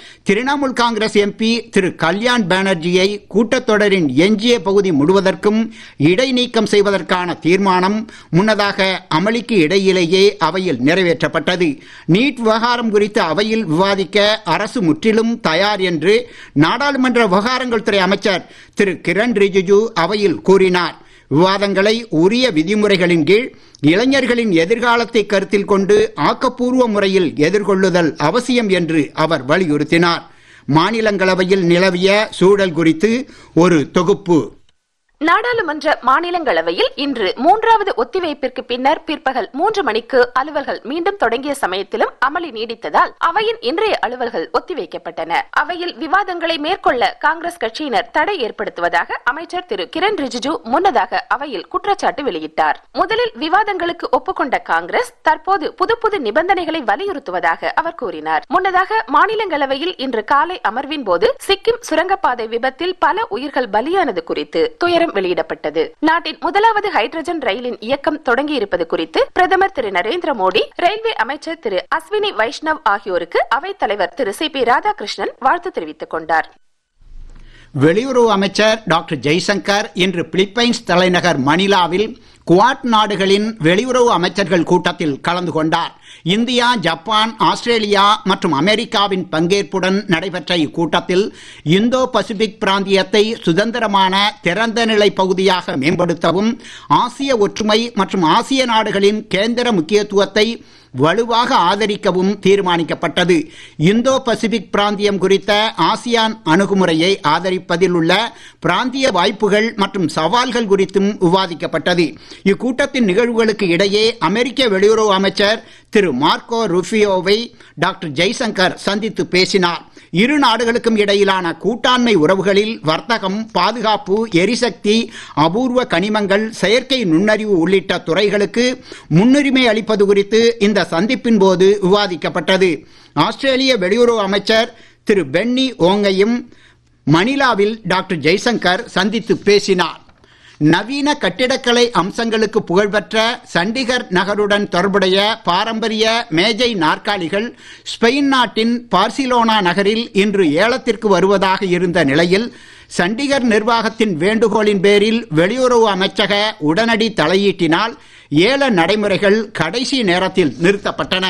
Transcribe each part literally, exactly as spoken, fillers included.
Trinamool Congress MP திரு கல்யாண் பானர்ஜியை கூட்டத்தொடரின் எஞ்சிய பகுதி முழுவதற்கும் இடைநீக்கம் செய்வதற்கான தீர்மானம் முன்னதாக அமளிக்கு இடையிலேயே அவையில் நிறைவேற்றப்பட்டது. நீட் விவகாரம் குறித்து அவையில் விவாதிக்க அரசு முற்றிலும் தயார் என்று நாடாளுமன்ற விவகாரங்கள் துறை அமைச்சர் திரு கிரண் ரிஜிஜு அவையில் கூறினார். விவாதங்களை உரிய விதிமுறைகளின் கீழ் இளைஞர்களின் எதிர்காலத்தை கருத்தில் கொண்டு ஆக்கப்பூர்வ முறையில் எதிர்கொள்ளுதல் அவசியம் என்று அவர் வலியுறுத்தினார். மாநிலங்களவையில் நிலவிய சூழல் குறித்து ஒரு தொகுப்பு. நாடாளுமன்ற மாநிலங்களவையில் இன்று மூன்றாவது ஒத்திவைப்பிற்கு பின்னர் பிற்பகல் மூன்று மணிக்கு அலுவல்கள் மீண்டும் தொடங்கிய சமயத்திலும் அமளி நீடித்ததால் அவையின் இன்றைய அலுவல்கள் ஒத்திவைக்கப்பட்டன. அவையில் விவாதங்களை மேற்கொள்ள காங்கிரஸ் கட்சியினர் தடை ஏற்படுத்துவதாக அமைச்சர் திரு கிரண் ரிஜிஜு முன்னதாக அவையில் குற்றச்சாட்டு வெளியிட்டார். முதலில் விவாதங்களுக்கு ஒப்புக்கொண்ட காங்கிரஸ் தற்போது புது புது நிபந்தனைகளை வலியுறுத்துவதாக அவர் கூறினார். முன்னதாக மாநிலங்களவையில் இன்று காலை அமர்வின் போது சிக்கிம் சுரங்கப்பாதை விபத்தில் பல உயிர்கள் பலியானது குறித்து துயரம் வெளியிடப்பட்டது. நாட்டின் முதலாவது ஹைட்ரஜன் ரயிலின் இயக்கம் தொடங்கி இருப்பது குறித்து பிரதமர் திரு நரேந்திர மோடி, ரயில்வே அமைச்சர் திரு அஸ்வினி வைஷ்ணவ் ஆகியோருக்கு அவைத் தலைவர் திரு சி பி ராதாகிருஷ்ணன் வாழ்த்து தெரிவித்துக் கொண்டார். வெளியுறவு அமைச்சர் டாக்டர் ஜெய்சங்கர் இன்று பிலிப்பைன்ஸ் தலைநகர் மணிலாவில் குவாட் நாடுகளின் வெளியுறவு அமைச்சர்கள் கூட்டத்தில் கலந்து கொண்டார். இந்தியா, ஜப்பான், ஆஸ்திரேலியா மற்றும் அமெரிக்காவின் பங்கேற்புடன் நடைபெற்ற இக்கூட்டத்தில் இந்தோ பசிபிக் பிராந்தியத்தை சுதந்திரமான திறந்த நிலை பகுதியாக மேம்படுத்தவும், ஆசிய ஒற்றுமை மற்றும் ஆசிய நாடுகளின் கேந்திர முக்கியத்துவத்தை வலுவாக ஆதரிக்கவும் தீர்மானிக்கப்பட்டது. இந்தோ பசிபிக் பிராந்தியம் குறித்த ஆசியான் அணுகுமுறையை ஆதரிப்பதில் உள்ள பிராந்திய வாய்ப்புகள் மற்றும் சவால்கள் குறித்தும் விவாதிக்கப்பட்டது. இக்கூட்டத்தின் நிகழ்வுகளுக்கு இடையே அமெரிக்க வெளியுறவு அமைச்சர் திரு மார்க்கோ ரூபியோவை டாக்டர் ஜெய்சங்கர் சந்தித்து பேசினார். இரு நாடுகளுக்கும் இடையிலான கூட்டாண்மை உறவுகளில் வர்த்தகம், பாதுகாப்பு, எரிசக்தி, அபூர்வ கனிமங்கள், செயற்கை நுண்ணறிவு உள்ளிட்ட துறைகளுக்கு முன்னுரிமை அளிப்பது குறித்து இந்த சந்திப்பின் போது விவாதிக்கப்பட்டது. ஆஸ்திரேலிய வெளியுறவு அமைச்சர் திரு பென்னி ஓங்கையும் மணிலாவில் டாக்டர் ஜெய்சங்கர் சந்தித்து பேசினார். நவீன கட்டிடக்கலை அம்சங்களுக்கு புகழ்பெற்ற சண்டிகர் நகருடன் தொடர்புடைய பாரம்பரிய மேஜை நாற்காலிகள் ஸ்பெயின் நாட்டின் பார்சிலோனா நகரில் இன்று ஏலத்திற்கு வருவதாக இருந்த நிலையில் சண்டிகர் நிர்வாகத்தின் வேண்டுகோளின் பேரில் வெளியுறவு அமைச்சக உடனடி தலையீட்டினால் ஏல நடைமுறைகள் கடைசி நேரத்தில் நிறுத்தப்பட்டன.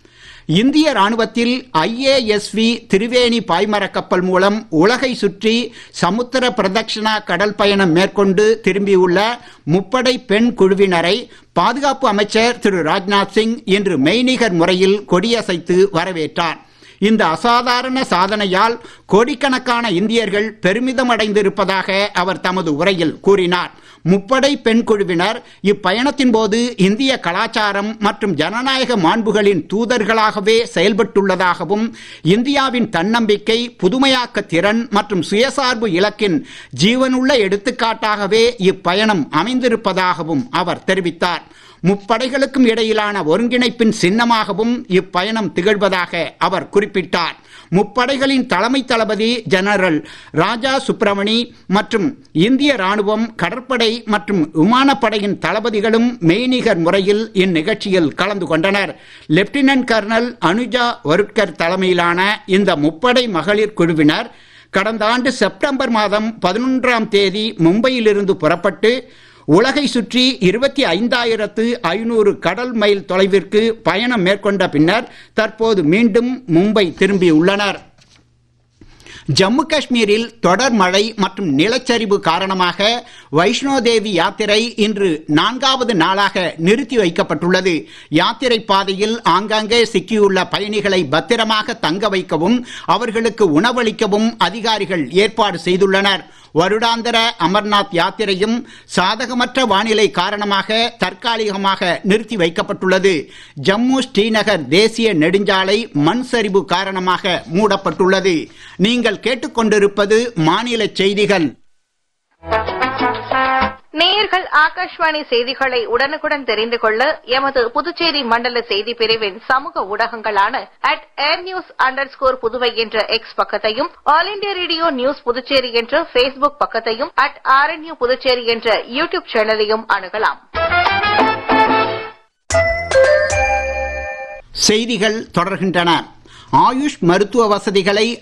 இந்திய ராணுவத்தில் ஐ ஏ எஸ் வி திரிவேணி பாய்மர கப்பல் மூலம் உலகை சுற்றி சமுத்திர பிரதட்சணா கடல் பயணம் மேற்கொண்டு திரும்பியுள்ள முப்படை பெண் குழுவினரை பாதுகாப்பு அமைச்சர் திரு ராஜ்நாத் சிங் இன்று மெய்நிகர் முறையில் கொடியசைத்து வரவேற்றார். இந்த அசாதாரண சாதனையால் கோடிக்கணக்கான இந்தியர்கள் பெருமிதம் அடைந்திருப்பதாக அவர் தமது உரையில் கூறினார். முப்படை பெண் குழுவினர் இப்பயணத்தின் போது இந்திய கலாச்சாரம் மற்றும் ஜனநாயக மாண்புகளின் தூதர்களாகவே செயல்பட்டுள்ளதாகவும், இந்தியாவின் தன்னம்பிக்கை, புதுமையாக்க திறன் மற்றும் சுயசார்பு இலக்கின் ஜீவனுள்ள எடுத்துக்காட்டாகவே இப்பயணம் அமைந்திருப்பதாகவும் அவர் தெரிவித்தார். முப்படைகளுக்கும் இடையிலான ஒருங்கிணைப்பின் சின்னமாகவும் இப்பயணம் திகழ்வதாக அவர் குறிப்பிட்டார். முப்படைகளின் தலைமை தளபதி ஜெனரல் ராஜா சுப்பிரமணி மற்றும் இந்திய ராணுவம், கடற்படை மற்றும் விமானப்படையின் தளபதிகளும் மெய்நிகர் முறையில் இந்நிகழ்ச்சியில் கலந்து கொண்டனர். லெப்டினன்ட் கர்னல் அனுஜா வருட்கர் தலைமையிலான இந்த முப்படை மகளிர் குழுவினர் கடந்த ஆண்டு செப்டம்பர் மாதம் பதினொன்றாம் தேதி மும்பையிலிருந்து புறப்பட்டு உலகை சுற்றி இருபத்தி ஐந்தாயிரத்து ஐநூறு கடல் மைல் தொலைவிற்கு பயணம் மேற்கொண்ட பின்னர் தற்போது மீண்டும் மும்பை திரும்பியுள்ளனர். ஜம்மு காஷ்மீரில் தொடர் மழை மற்றும் நிலச்சரிவு காரணமாக வைஷ்ணோதேவி யாத்திரை இன்று நான்காவது நாளாக நிறுத்தி வைக்கப்பட்டுள்ளது. யாத்திரை பாதையில் ஆங்காங்கே சிக்கியுள்ள பயணிகளை பத்திரமாக தங்க வைக்கவும் அவர்களுக்கு உணவளிக்கவும் அதிகாரிகள் ஏற்பாடு செய்துள்ளனர். வருடாந்திர அமர்நாத் யாத்திரையும் சாதகமற்ற வானிலை காரணமாக தற்காலிகமாக நிறுத்தி வைக்கப்பட்டுள்ளது. ஜம்மு ஸ்ரீநகர் தேசிய நெடுஞ்சாலை மண் சரிவு காரணமாக மூடப்பட்டுள்ளது. நீங்கள் கேட்டுக்கொண்டிருப்பது மாநில செய்திகள். நேயர்கள் ஆகாஷ்வாணி செய்திகளை உடனுக்குடன் தெரிந்து கொள்ள எமது புதுச்சேரி மண்டல செய்தி பிரிவின் சமூக ஊடகங்களான at air news under score Puduvai என்ற எக்ஸ் பக்கத்தையும், all India radio news Puducherry என்ற பேஸ்புக் பக்கத்தையும், at R N you Puducherry என்ற யூடியூப் சேனலையும் அணுகலாம். செய்திகள் தொடர்கின்றன. ஆயுஷ் மருத்துவ வசதிகளை